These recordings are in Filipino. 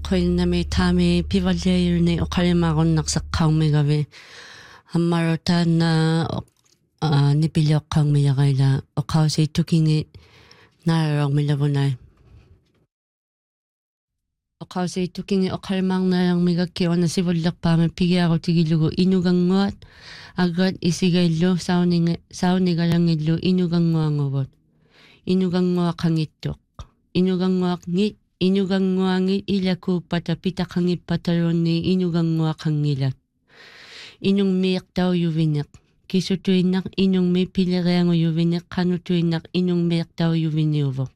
koinami tami pivalleirni oqalimaaqunnersaqqaarmigavi ammarutaanna nipilioqqaarmiyaqaila oqausiittukingi naarormilavunai oqausiittukingi oqalimaarnaarmigakki onasivullerpaami pigiarutigilugu inuganguat aggat isigaillu saunigalangillu inuganguanguvut inuganguaqangittuq inuganguangit ilakuuppata pitaqangippataluunni inuganguaqangilat inungmiiqtaujuviniq kisutuinnaq inungmi pileriangujuviniq qanutuinnaq inungmiiqtaujuviniuvuq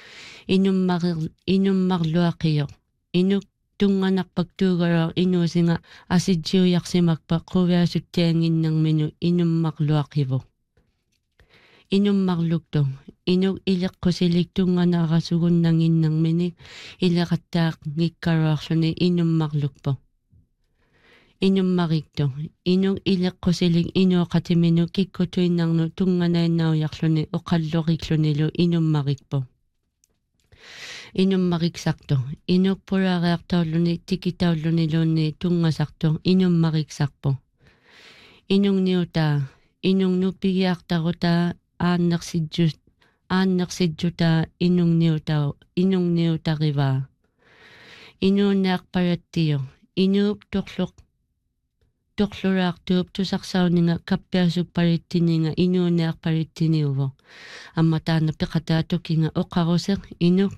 inummarluaqioq inuk tunganarpak tuugaruaq inuusinga asitsiujaqsimakpa quviasuttianginnarminu inummarluaqivuq inummarluktu inuk ileqqusilik tunganarasugunnanginnarminik ileqattaaq ngikkaruarluni inummarlukpo inummariktu inuk ileqqusilik inuuqatiminu kikkutuinnarnu tunganainnaujarluni oqalloriqlunilu inummarikpo inummariksaqqtu inuk pulaariartauluni tikitaulluniluunni tungasartu inummariksarpu inungniutaa inungnupigiartarutaa aannersitsutaa inungniutarivaa inuunniarpalattiu inuup torlulaartuup tusarsauniga kappiasukpalittininga inuunniarpalittiniuvo amma taana piqataatukinga oqaruseq inuk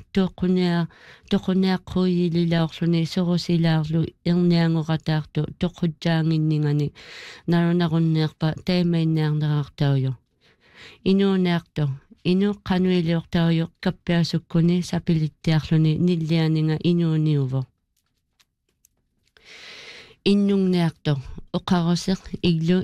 toquniaqquyililaorluni sorusilaarlu ernianguqataartu toqutsaanginningani narunarunneerpa taimainniarnerartauju inuunniartu inuk qanuiliortauju kappiasukkuni sapilittiarluni nillianinga inuuniuvo innungniartu oqaruseq iglu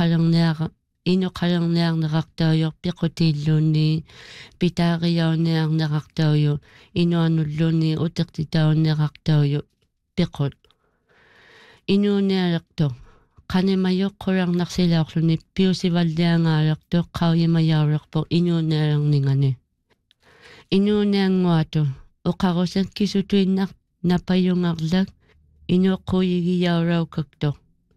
inuqalerniarnerartauju piqutiilluunni pitaariauniarnerartauju inuanulluunni uteqtitaunnerartauju piqut inuunialertu qanimajuq qularnarsilaorluni piusivalliangaalertu qauyimajaullerpu inuunialerningani inuunianguatu oqaruseq kisutuinnaq napayungarlak inuqquyigiyauraukaktu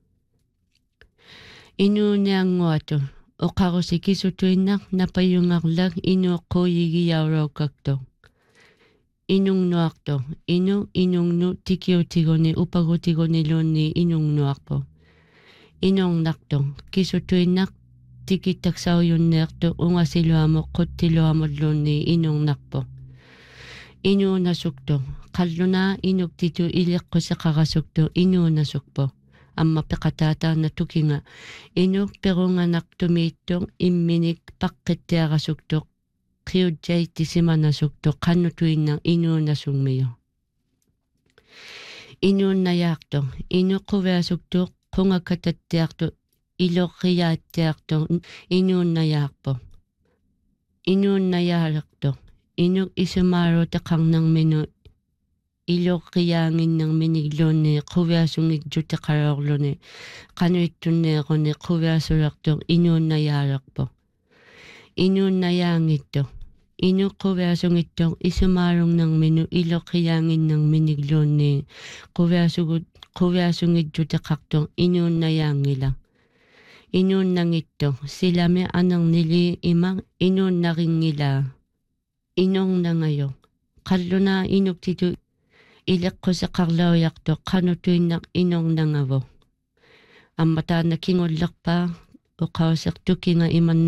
inuunianguatu oqarusi kisutuinnaq napayungarlak inuqquyigiyauraukaktu inungnuartu inungnu tikiutiguni upagutigunilluunni inungnuarpu inungnartu kisutuinnaq tikitaksauйунниерту унгасилуаму quttiluamulluunni inungnarpu inuunasuktu qallunaa inuktittu iliqqusеqarasuktu inuunasukpu amma piqataataana tukinga inuk perunganartumiittuq imminik paqqittiarasuktu qiutsaitisimanasuktu qannutuinna inuunasugmiyu inuunnajaartu inuqquviasuktu qungakatattiartu iloqqiyaattiartu inuunnajaarpu inuunnajaalertu inuk isumaaruteqarnerminu iloqqiyaanginnarminikluunni quviasungitsuteqaloorluni qanuittunneeruni quviasulertuq inuunnajaalerpu inuunnajaangittu inuk quviasungittuq isumaalungnerminu iloqqiyaanginnarminikluunni quviasungitsuteqartuq inuunnajaangila inuunnangittu silami anernili imaq inuunnaringilaa inungnangaju qallunaa inuktitu ileqquseqarlaujartuq qanutuinnaq inungnangavu amma taana kingullerpaa oqausertukinga iman